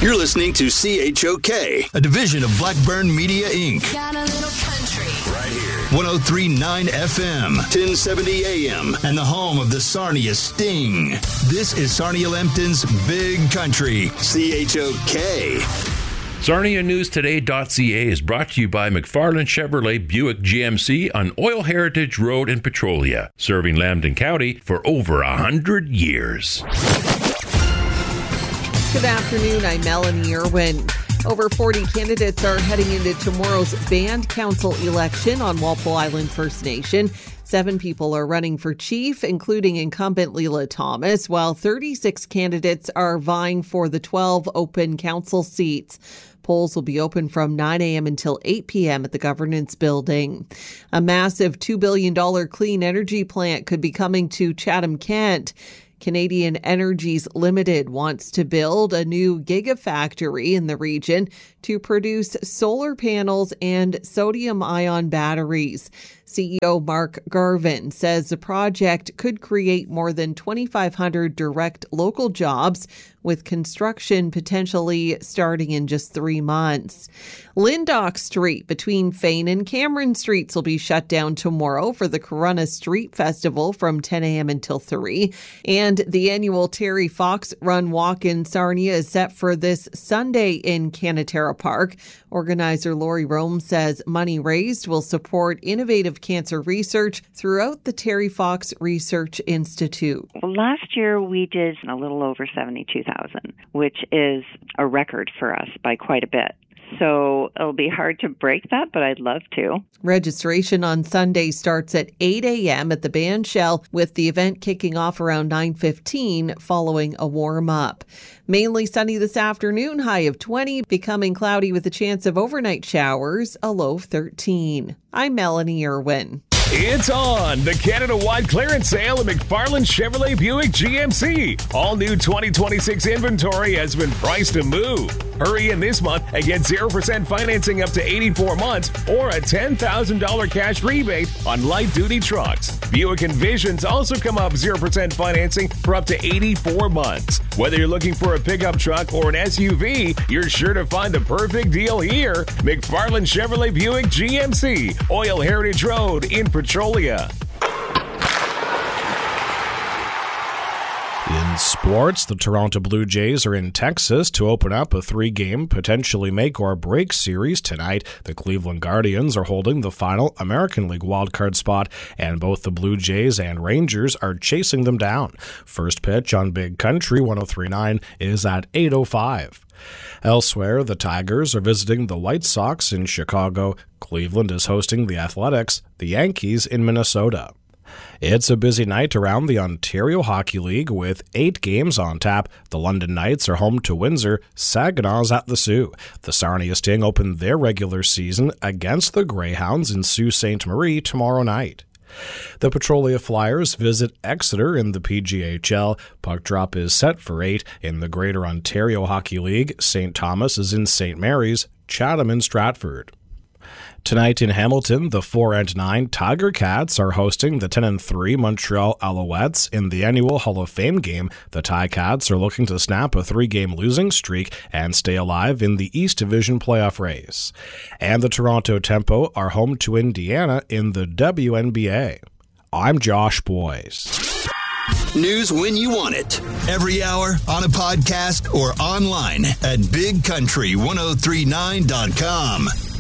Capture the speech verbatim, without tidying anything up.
You're listening to C H O K, a division of Blackburn Media, Incorporated. Got a little country. Right here. one oh three point nine F M, ten seventy A M, and the home of the Sarnia Sting. This is Sarnia-Lambton's Big Country, C H O K. Sarnia News Today dot C A is brought to you by McFarland Chevrolet Buick G M C on Oil Heritage Road in Petrolia, serving Lambton County for over a hundred years. Good afternoon, I'm Melanie Irwin. Over forty candidates are heading into tomorrow's Band Council election on Walpole Island First Nation. Seven people are running for chief, including incumbent Leela Thomas, while thirty-six candidates are vying for the twelve open council seats. Polls will be open from nine a.m. until eight p.m. at the Governance Building. A massive two billion dollars clean energy plant could be coming to Chatham-Kent. Canadian Energies Limited wants to build a new gigafactory in the region to produce solar panels and sodium-ion batteries. C E O Mark Garvin says the project could create more than twenty-five hundred direct local jobs, with construction potentially starting in just three months. Lindock Street between Fane and Cameron Streets will be shut down tomorrow for the Corunna Street Festival from ten a.m. until three. And the annual Terry Fox Run Walk in Sarnia is set for this Sunday in Canatera Park. Organizer Lori Rome says money raised will support innovative cancer research throughout the Terry Fox Research Institute. Well, last year we did a little over seventy-two thousand, which is a record for us by quite a bit. So it'll be hard to break that, but I'd love to. Registration on Sunday starts at eight a.m. at the band shell, with the event kicking off around nine fifteen following a warm-up. Mainly sunny this afternoon, high of twenty, becoming cloudy with a chance of overnight showers, a low of thirteen. I'm Melanie Irwin. It's on! The Canada-wide clearance sale at McFarland Chevrolet Buick G M C. All new twenty twenty-six inventory has been priced to move. Hurry in this month and get zero percent financing up to eighty-four months or a ten thousand dollars cash rebate on light-duty trucks. Buick Envisions also come up zero percent financing for up to eighty-four months. Whether you're looking for a pickup truck or an S U V, you're sure to find the perfect deal here. McFarland Chevrolet Buick G M C, Oil Heritage Road in Petrolia. In sports, the Toronto Blue Jays are in Texas to open up a three-game, potentially make-or-break series tonight. The Cleveland Guardians are holding the final American League wildcard spot, and both the Blue Jays and Rangers are chasing them down. First pitch on Big Country one oh three point nine is at eight oh five. Elsewhere, the Tigers are visiting the White Sox in Chicago. Cleveland is hosting the Athletics, the Yankees in Minnesota. It's a busy night around the Ontario Hockey League with eight games on tap. The London Knights are home to Windsor. Saginaw's at the Sioux. The Sarnia Sting open their regular season against the Greyhounds in Sault Ste. Marie tomorrow night. The Petrolia Flyers visit Exeter in the P G H L. Puck drop is set for eight. In the Greater Ontario Hockey League, Saint Thomas is in Saint Mary's, Chatham in Stratford. Tonight in Hamilton, the four and nine Tiger Cats are hosting the ten and three Montreal Alouettes in the annual Hall of Fame game. The Ticats are looking to snap a three-game losing streak and stay alive in the East Division playoff race. And the Toronto Tempo are home to Indiana in the W N B A. I'm Josh Boyce. News when you want it. Every hour, on a podcast, or online at big country ten thirty-nine dot com.